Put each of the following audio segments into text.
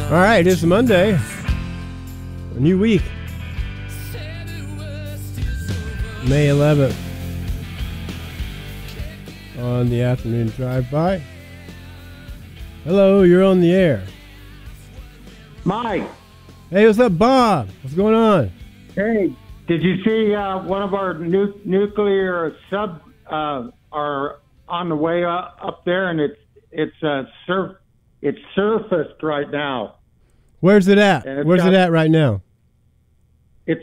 All right, it's Monday, a new week, May 11th, on the afternoon drive-by. Hello, you're on the air. Mike. Hey, what's up, Bob? What's going on? Hey, did you see one of our nuclear sub are on the way up there, and it's surfaced right now. Where's it at? Where's it at right now? It's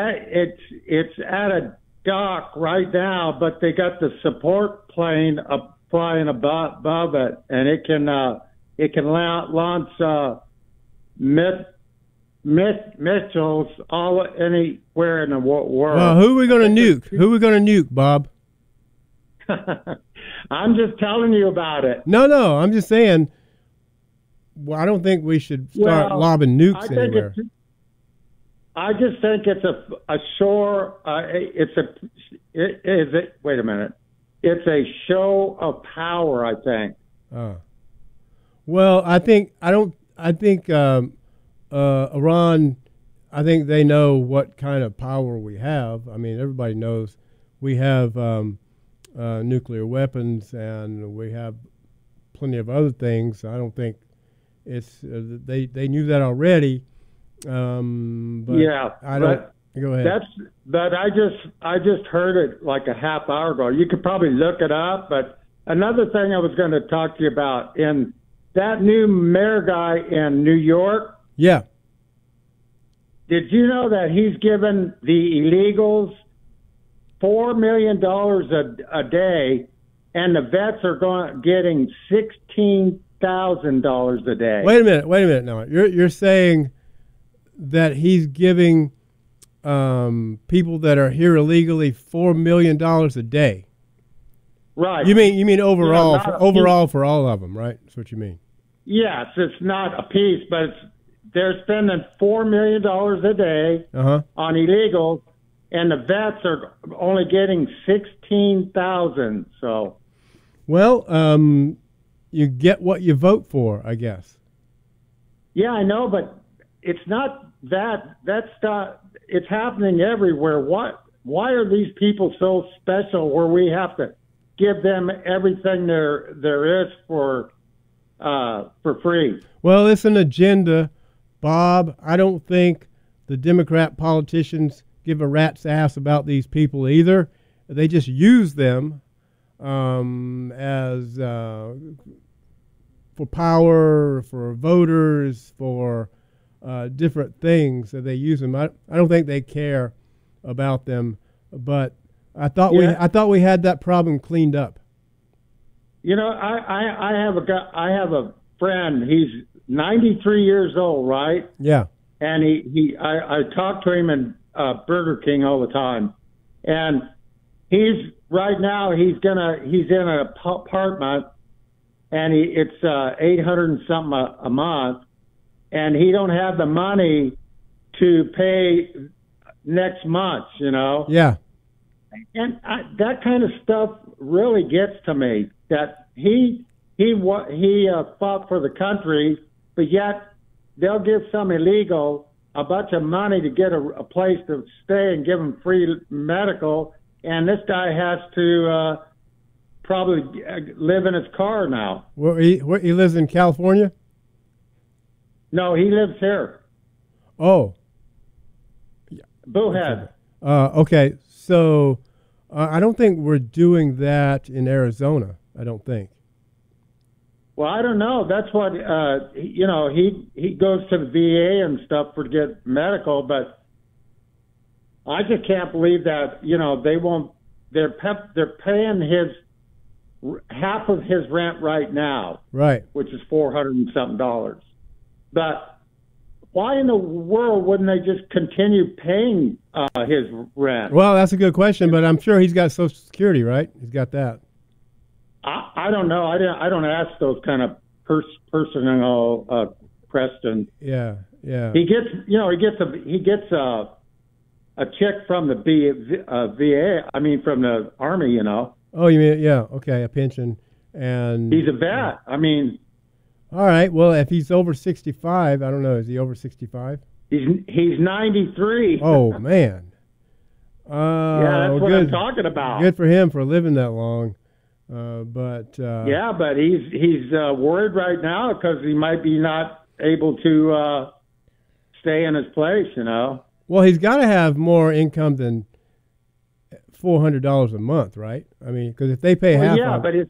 at a dock right now, but they got the support plane flying above it, and it can launch missiles anywhere in the world. Well, who are we going to nuke? Who are we going to nuke, Bob? I'm just telling you about it. No, I'm just saying. Well, I don't think we should start lobbing nukes anywhere. I just think it's a shore. Wait a minute. It's a show of power, I think. Well, I think Iran. I think they know what kind of power we have. I mean, everybody knows we have nuclear weapons, and we have plenty of other things. I don't think it's they knew that already. But yeah, I don't. Go ahead. But I just heard it like a half hour ago. You could probably look it up. But another thing I was going to talk to you about, in that new mayor guy in New York. Yeah. Did you know that he's given the illegals $4 million a day, and the vets are getting $16,000 a day? Wait a minute. Now you're saying that he's giving people that are here illegally $4 million a day. Right. You mean overall for all of them, right? That's what you mean. Yes, it's not a piece, but they're spending $4 million a day on illegals, and the vets are only getting $16,000. So, well, you get what you vote for, I guess. Yeah, I know, but it's not that. That's not. It's happening everywhere. Why are these people so special where we have to give them everything there is for free? Well, it's an agenda, Bob. I don't think the Democrat politicians give a rat's ass about these people either. They just use them as for power, for voters, for different things that they use them. I don't think they care about them, but I thought we had that problem cleaned up. You know, I have a friend. He's 93 years old, right? Yeah. And I talk to him in Burger King all the time, and he's in an apartment, and it's $800 and something a month. And he don't have the money to pay next month, you know? Yeah. And that kind of stuff really gets to me, that he fought for the country, but yet they'll give some illegal a bunch of money to get a place to stay and give them free medical, and this guy has to probably live in his car now. Well, he lives in California? No, he lives here. Oh. Boohead. Okay, so I don't think we're doing that in Arizona. I don't think. Well, I don't know. That's what he goes to the VA and stuff to get medical, but I just can't believe that they won't. They're paying half of his rent right now, right? Which is $400 and something. But why in the world wouldn't they just continue paying his rent? Well, that's a good question, but I'm sure he's got Social Security, right? He's got that. I don't know. I don't ask those kind of personal questions. Yeah. He gets a check from the VA. I mean, from the Army. Oh, you mean, yeah? Okay, a pension, and he's a vet. I mean. All right. Well, if he's over 65, I don't know. Is he over 65? He's 93. Oh man. Yeah, that's what I'm talking about. Good for him for living that long. But yeah, but he's worried right now because he might be not able to stay in his place. You know. Well, he's got to have more income than $400 a month, right? I mean, because if they pay half, yeah, but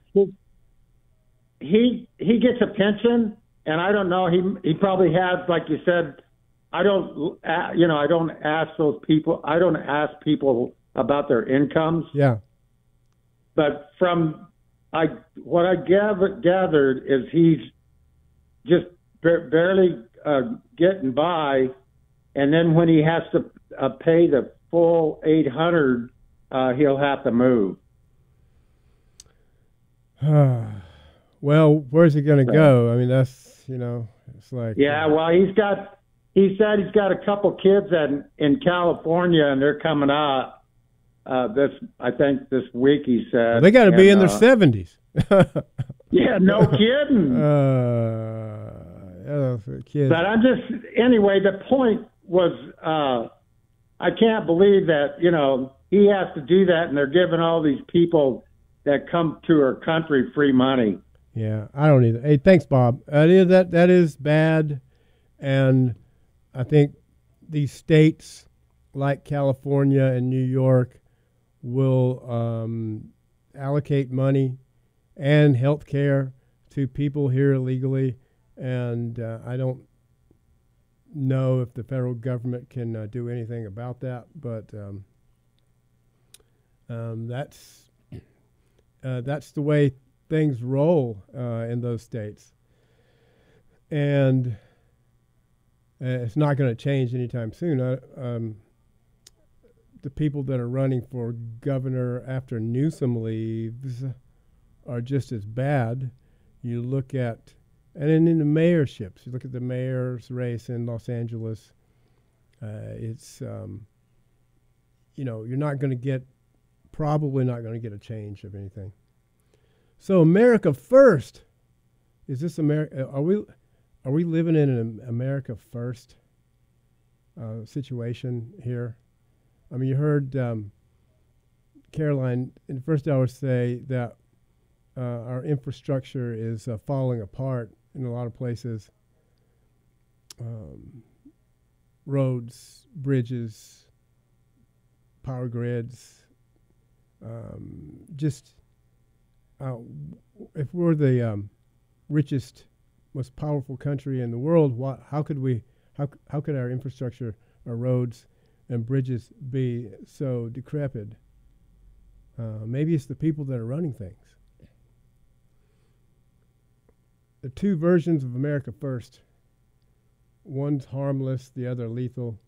he gets a pension, and I don't know. He probably has, like you said. I don't ask those people. I don't ask people about their incomes. Yeah. But what I gathered is he's just barely getting by, and then when he has to pay the full 800, he'll have to move. Well, where's he going to go? I mean, that's it's like well, he said he's got a couple kids in California, and they're coming out. I think this week, he said. Well, they got to be in their 70s. Yeah, no kidding. Kids. But anyway, the point was, I can't believe that, he has to do that, and they're giving all these people that come to our country free money. Yeah, I don't either. Hey, thanks, Bob. That is bad, and I think these states like California and New York will allocate money and health care to people here illegally, and I don't know if the federal government can do anything about that, but that's the way things roll in those states, and it's not going to change anytime soon. The people that are running for governor after Newsom leaves are just as bad. You look at, and then in the mayorships, you look at the mayor's race in Los Angeles. It's you're not going to get, probably not going to get a change of anything. So America first. Is this America? Are we living in an America first situation here? I mean, you heard Caroline in the first hour say that our infrastructure is falling apart in a lot of places. Roads, bridges, power grids. If we're the richest, most powerful country in the world, how could our infrastructure, our roads and bridges be so decrepit? Maybe it's the people that are running things. The two versions of America first. One's harmless, the other lethal.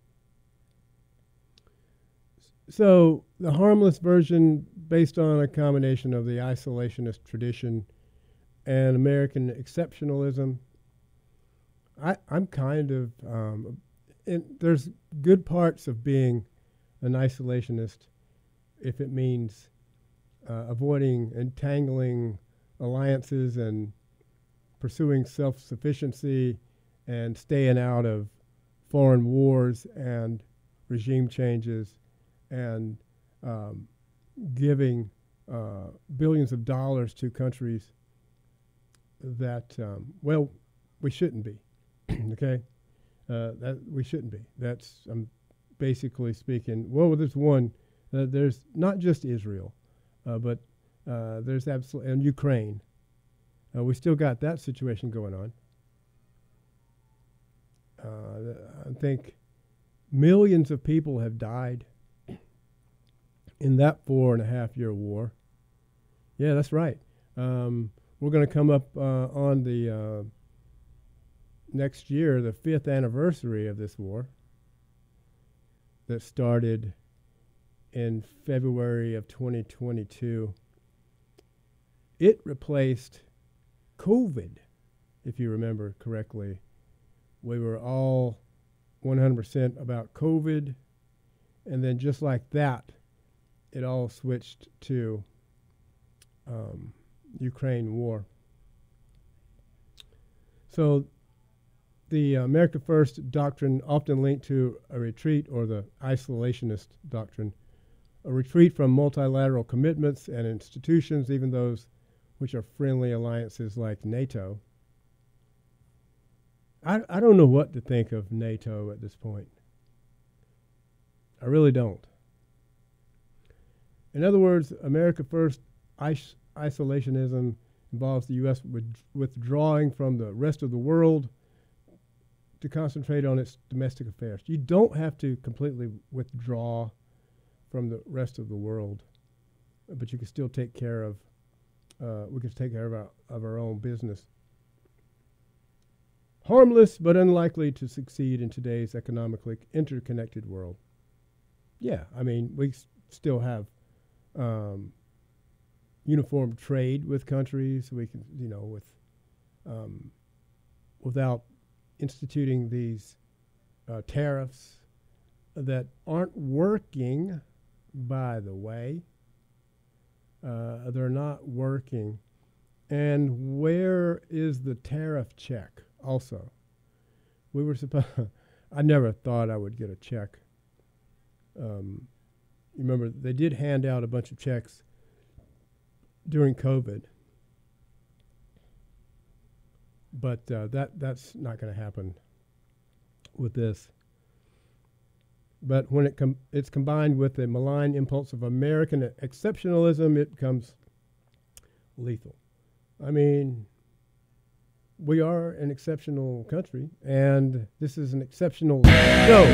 So the harmless version, based on a combination of the isolationist tradition and American exceptionalism, I'm kind of, and there's good parts of being an isolationist if it means avoiding entangling alliances and pursuing self-sufficiency and staying out of foreign wars and regime changes and giving billions of dollars to countries that, we shouldn't be. Okay? That we shouldn't be. That's, I'm basically speaking. Well, there's one. There's not just Israel, but there's absolutely, and Ukraine. We still got that situation going on. I think millions of people have died in that 4.5-year war. Yeah, that's right. We're going to come up on the next year, the 5th anniversary of this war that started in February of 2022. It replaced COVID, if you remember correctly. We were all 100% about COVID, and then just like that, it all switched to Ukraine war. So the America First doctrine, often linked to a retreat, or the isolationist doctrine, a retreat from multilateral commitments and institutions, even those which are friendly alliances like NATO. I don't know what to think of NATO at this point. I really don't. In other words, America First isolationism involves the U.S. withdrawing from the rest of the world to concentrate on its domestic affairs. You don't have to completely withdraw from the rest of the world, but you can still take care of, we can take care of our own business. Harmless, but unlikely to succeed in today's economically interconnected world. Yeah, I mean, we still have uniform trade with countries. We can, without instituting these tariffs that aren't working, by the way. They're not working. And where is the tariff check also? We were supposed, I never thought I would get a check. Remember, they did hand out a bunch of checks during COVID. But that's not going to happen with this. But when it's combined with the malign impulse of American exceptionalism, it becomes lethal. I mean, we are an exceptional country, and this is an exceptional show.